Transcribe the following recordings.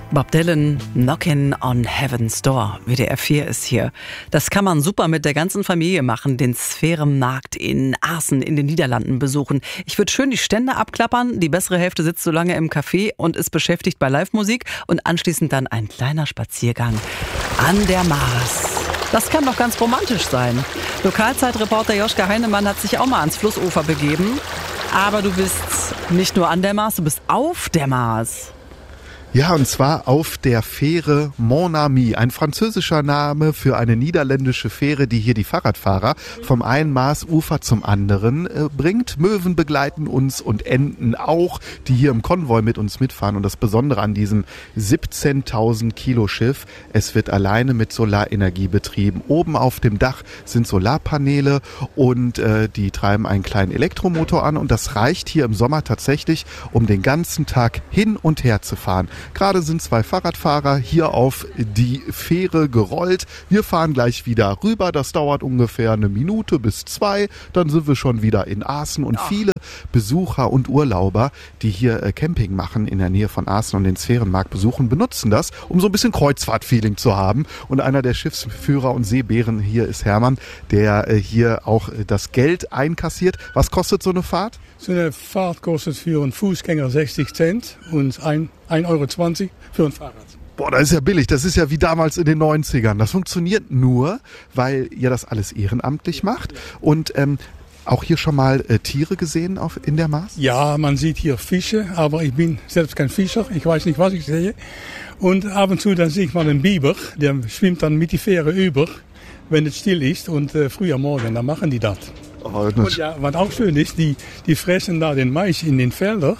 Bob Dylan, Knockin' on Heaven's Door. WDR 4 ist hier. Das kann man super mit der ganzen Familie machen, den Sphärenmarkt in Aachen in den Niederlanden besuchen. Ich würde schön die Stände abklappern, die bessere Hälfte sitzt so lange im Café und ist beschäftigt bei Live-Musik und anschließend dann ein kleiner Spaziergang an der Maas. Das kann doch ganz romantisch sein. Lokalzeitreporter Joschka Heinemann hat sich auch mal ans Flussufer begeben. Aber du bist nicht nur an der Maas, du bist auf der Maas. Ja, und zwar auf der Fähre Mon Ami, ein französischer Name für eine niederländische Fähre, die hier die Fahrradfahrer vom einen Maasufer zum anderen bringt. Möwen begleiten uns und Enten auch, die hier im Konvoi mit uns mitfahren. Und das Besondere an diesem 17.000 Kilo Schiff, es wird alleine mit Solarenergie betrieben. Oben auf dem Dach sind Solarpaneele und die treiben einen kleinen Elektromotor an. Und das reicht hier im Sommer tatsächlich, um den ganzen Tag hin und her zu fahren. Gerade sind 2 Fahrradfahrer hier auf die Fähre gerollt. Wir fahren gleich wieder rüber. Das dauert ungefähr 1 Minute bis 2. Dann sind wir schon wieder in Aachen. Und viele Besucher und Urlauber, die hier Camping machen in der Nähe von Aachen und den Sphärenmarkt besuchen, benutzen das, um so ein bisschen Kreuzfahrt-Feeling zu haben. Und einer der Schiffsführer und Seebären hier ist Hermann, der hier auch das Geld einkassiert. Was kostet so eine Fahrt? So eine Fahrt kostet für einen Fußgänger 60 Cent und 1,20 € für ein Fahrrad. Boah, das ist ja billig. Das ist ja wie damals in den 90ern. Das funktioniert nur, weil ihr das alles ehrenamtlich macht. Und auch hier schon mal Tiere gesehen in der Maas? Ja, man sieht hier Fische, aber ich bin selbst kein Fischer. Ich weiß nicht, was ich sehe. Und ab und zu dann sehe ich mal einen Biber, der schwimmt dann mit die Fähre über, wenn es still ist. Und früh am Morgen, dann machen die das. Und ja, was auch schön ist, die fressen da den Mais in den Feldern.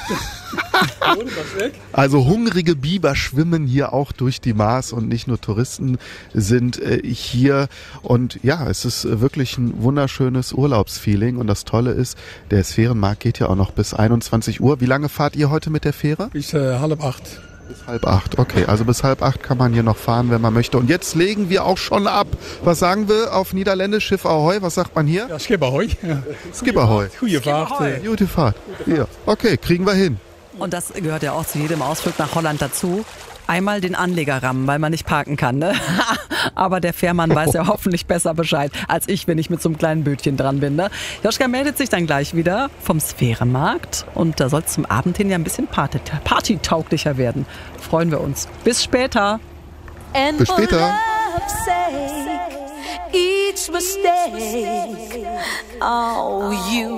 Also hungrige Biber schwimmen hier auch durch die Maas und nicht nur Touristen sind hier. Und ja, es ist wirklich ein wunderschönes Urlaubsfeeling. Und das Tolle ist, der Sphärenmarkt geht ja auch noch bis 21 Uhr. Wie lange fahrt ihr heute mit der Fähre? Bis 7:30. Bis 7:30, okay. Also bis 7:30 kann man hier noch fahren, wenn man möchte. Und jetzt legen wir auch schon ab. Was sagen wir auf Niederländisch? Schiff Ahoi, was sagt man hier? Ja, Skip Ahoi. Skip Ahoi. Gute Fahrt. Gute Fahrt. Ja. Okay, kriegen wir hin. Und das gehört ja auch zu jedem Ausflug nach Holland dazu. Einmal den Anleger rammen, weil man nicht parken kann, ne? Aber der Fährmann weiß ja hoffentlich besser Bescheid als ich, wenn ich mit so einem kleinen Bötchen dran bin, ne? Joschka meldet sich dann gleich wieder vom Sphärenmarkt und da soll es zum Abend hin ja ein bisschen partytauglicher werden. Freuen wir uns. Bis später. Bis später. Each mistake, oh, you